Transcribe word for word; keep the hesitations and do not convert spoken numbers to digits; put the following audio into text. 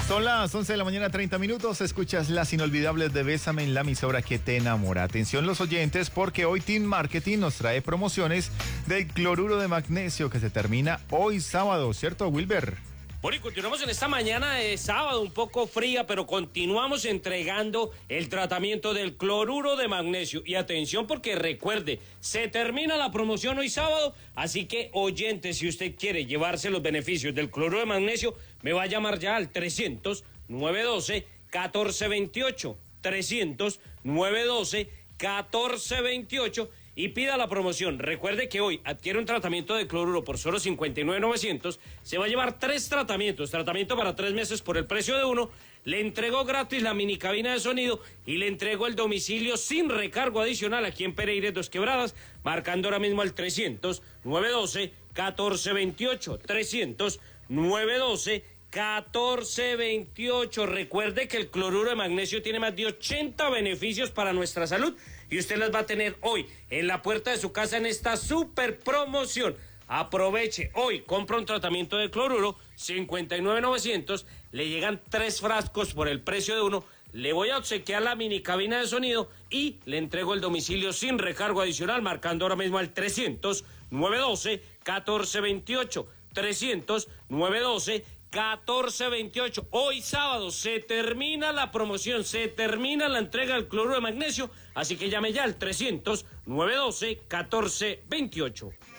Son las once de la mañana, treinta minutos. Escuchas las inolvidables de Bésame en la emisora que te enamora. Atención los oyentes, porque hoy Team Marketing nos trae promociones del cloruro de magnesio que se termina hoy sábado, ¿cierto, Wilber? Bueno, y continuamos en esta mañana de sábado un poco fría, pero continuamos entregando el tratamiento del cloruro de magnesio. Y atención, porque recuerde, se termina la promoción hoy sábado, así que oyente, si usted quiere llevarse los beneficios del cloruro de magnesio, me va a llamar ya al trescientos, nueve doce, catorce veintiocho, trescientos, nueve doce, catorce veintiocho y pida la promoción. Recuerde que hoy adquiere un tratamiento de cloruro por solo cincuenta y nueve mil novecientos, se va a llevar tres tratamientos, tratamiento para tres meses por el precio de uno, le entregó gratis la mini cabina de sonido y le entregó el domicilio sin recargo adicional aquí en Pereira Dos Quebradas, marcando ahora mismo al trescientos, nueve doce, catorce veintiocho, trescientos, nueve doce, catorce veintiocho. Recuerde que el cloruro de magnesio tiene más de ochenta beneficios para nuestra salud y usted las va a tener hoy en la puerta de su casa en esta super promoción. Aproveche hoy, compra un tratamiento de cloruro, cincuenta y nueve mil novecientos, le llegan tres frascos por el precio de uno, le voy a obsequiar la mini cabina de sonido y le entrego el domicilio sin recargo adicional, marcando ahora mismo al trescientos, nueve doce, catorce veintiocho, trescientos, nueve doce, catorce veintiocho. Hoy sábado se termina la promoción, se termina la entrega del cloruro de magnesio, así que llame ya al trescientos, nueve doce, catorce veintiocho.